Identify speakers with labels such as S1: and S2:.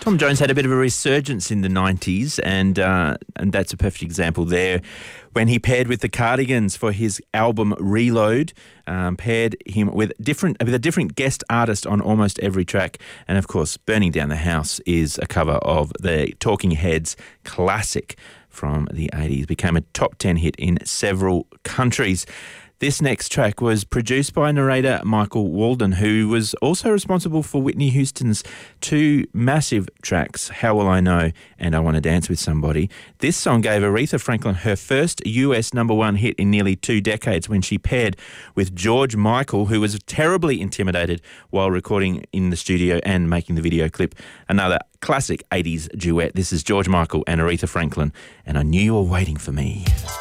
S1: Tom Jones had a bit of a resurgence in the 90s, and that's a perfect example there when he paired with the Cardigans for his album Reload, paired him with a different guest artist on almost every track. And, of course, Burning Down the House is a cover of the Talking Heads classic from the 80s. Became a top 10 hit in several countries. This next track was produced by narrator Michael Walden, who was also responsible for Whitney Houston's two massive tracks, How Will I Know and I Want to Dance with Somebody. This song gave Aretha Franklin her first US #1 hit in nearly 2 decades when she paired with George Michael, who was terribly intimidated while recording in the studio and making the video clip. Another classic 80s duet. This is George Michael and Aretha Franklin, and I Knew You Were Waiting for Me.